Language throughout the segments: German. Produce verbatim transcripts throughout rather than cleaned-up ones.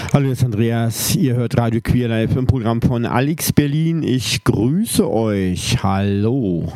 Hallo, hier ist Andreas. Ihr hört Radio Queer Live im Programm von Alex Berlin. Ich grüße euch. Hallo.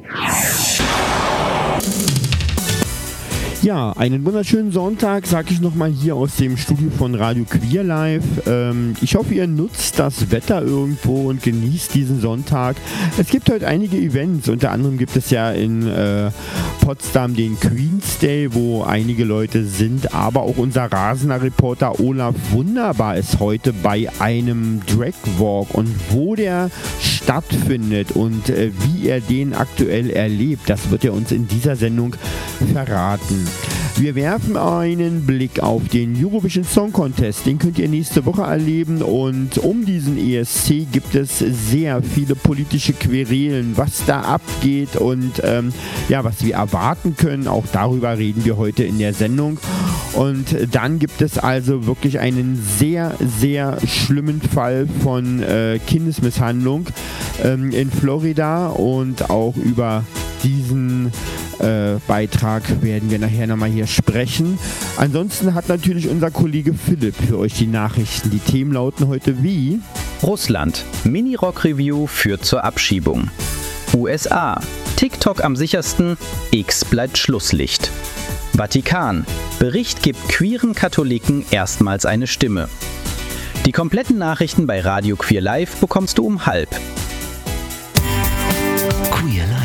Ja, einen wunderschönen Sonntag, sage ich nochmal hier aus dem Studio von Radio Queer Live. Ähm, ich hoffe, ihr nutzt das Wetter irgendwo und genießt diesen Sonntag. Es gibt heute einige Events, unter anderem gibt es ja in äh, Potsdam den Queen's Day, wo einige Leute sind, aber auch unser Rasener Reporter Olaf Wunderbar ist heute bei einem Drag Walk, und wo der stattfindet und äh, wie er den aktuell erlebt, das wird er uns in dieser Sendung verraten. Wir werfen einen Blick auf den Eurovision Song Contest. Den könnt ihr nächste Woche erleben, und um diesen E S C gibt es sehr viele politische Querelen, was da abgeht und ähm, ja, was wir erwarten können. Auch darüber reden wir heute in der Sendung. Und dann gibt es also wirklich einen sehr, sehr schlimmen Fall von äh, Kindesmisshandlung ähm, in Florida, und auch über diesen äh, Beitrag werden wir nachher nochmal hier sprechen. Ansonsten hat natürlich unser Kollege Philipp für euch die Nachrichten. Die Themen lauten heute wie: Russland. Mini-Rock-Review führt zur Abschiebung. U S A. TikTok am sichersten, X bleibt Schlusslicht. Vatikan. Bericht gibt queeren Katholiken erstmals eine Stimme. Die kompletten Nachrichten bei Radio Queer Live bekommst du um halb. Queer Live.